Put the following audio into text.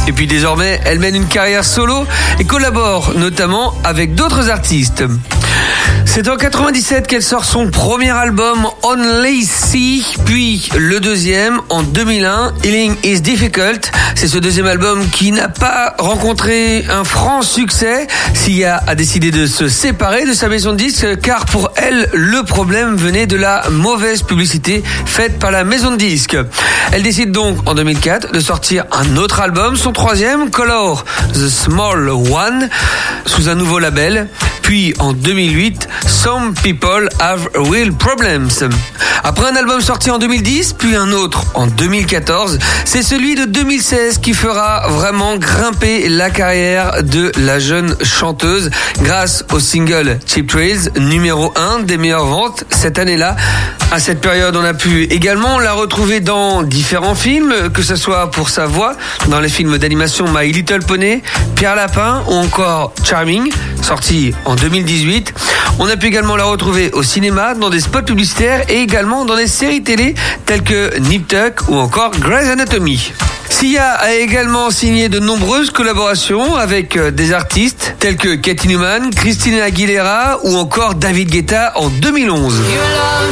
Et puis désormais, elle mène une carrière solo et collabore notamment avec d'autres artistes. C'est en 97 qu'elle sort son premier album Only See, puis le deuxième en 2001, Healing is Difficult. C'est ce deuxième album qui n'a pas rencontré un franc succès. Sia a décidé de se séparer de sa maison de disques car pour elle, le problème venait de la mauvaise publicité faite par la maison de disques. Elle décide donc en 2004 de sortir un autre album, son troisième, Color the Small One, sous un nouveau label. Puis en 2008, Some People Have Real Problems. Après un album sorti en 2010, puis un autre en 2014, c'est celui de 2016 qui fera vraiment grimper la carrière de la jeune chanteuse grâce au single Cheap Thrills, numéro 1 des meilleures ventes cette année-là. À cette période, on a pu également la retrouver dans différents films, que ce soit pour sa voix dans les films d'animation My Little Pony, Pierre Lapin ou encore Charming, sorti en 2018. On a pu également la retrouver au cinéma, dans des spots publicitaires et également dans des séries télé telles que Nip Tuck ou encore Grey's Anatomy. Sia a également signé de nombreuses collaborations avec des artistes tels que Katy Newman, Christina Aguilera ou encore David Guetta en 2011.